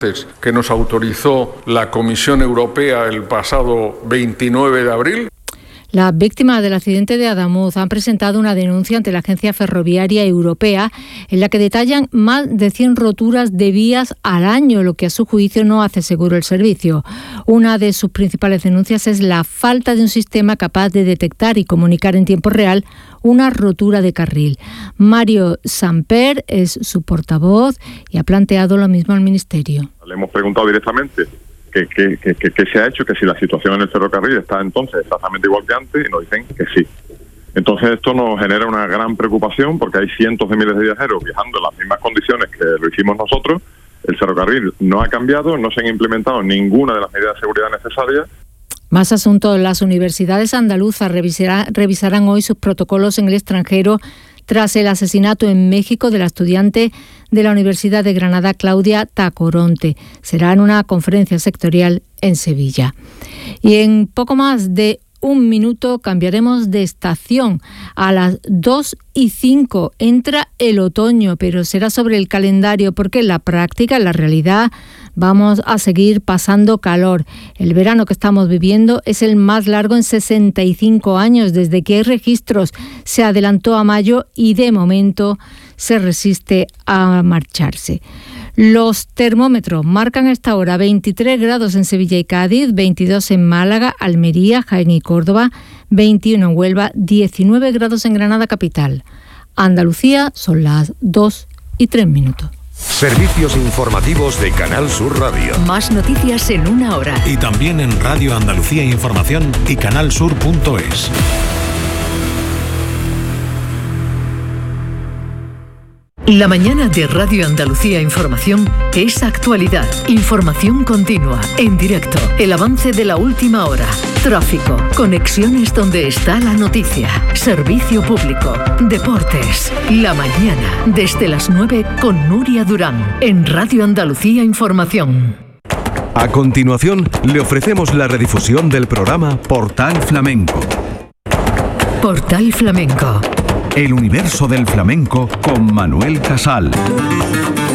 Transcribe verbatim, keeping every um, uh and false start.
que nos autorizó la Comisión Europea el pasado veintinueve de abril. Las víctimas del accidente de Adamuz han presentado una denuncia ante la Agencia Ferroviaria Europea en la que detallan más de cien roturas de vías al año, lo que a su juicio no hace seguro el servicio. Una de sus principales denuncias es la falta de un sistema capaz de detectar y comunicar en tiempo real una rotura de carril. Mario Samper es su portavoz y ha planteado lo mismo al Ministerio. Le hemos preguntado directamente ¿Qué, qué, qué, qué se ha hecho? Que si la situación en el ferrocarril está entonces exactamente igual que antes, y nos dicen que sí. Entonces esto nos genera una gran preocupación porque hay cientos de miles de viajeros viajando en las mismas condiciones que lo hicimos nosotros. El ferrocarril no ha cambiado, no se han implementado ninguna de las medidas de seguridad necesarias. Más asuntos. Las universidades andaluzas revisará, revisarán hoy sus protocolos en el extranjero tras el asesinato en México de la estudiante de la Universidad de Granada, Claudia Tacoronte. Será en una conferencia sectorial en Sevilla. Y en poco más de un minuto cambiaremos de estación. A las dos y cinco entra el otoño, pero será sobre el calendario porque en la práctica, en la realidad, vamos a seguir pasando calor. El verano que estamos viviendo es el más largo en sesenta y cinco años, desde que hay registros. Se adelantó a mayo y de momento se resiste a marcharse. Los termómetros marcan a esta hora veintitrés grados en Sevilla y Cádiz, veintidós en Málaga, Almería, Jaén y Córdoba, veintiuno en Huelva, diecinueve grados en Granada capital. Andalucía son las dos y tres minutos. Servicios informativos de Canal Sur Radio. Más noticias en una hora. Y también en Radio Andalucía Información y canal sur punto es. La mañana de Radio Andalucía Información es actualidad, información continua, en directo, el avance de la última hora, tráfico, conexiones donde está la noticia, servicio público, deportes. La mañana, desde las nueve con Nuria Durán, en Radio Andalucía Información. A continuación, le ofrecemos la redifusión del programa Portal Flamenco. Portal Flamenco. El universo del flamenco con Manuel Casal.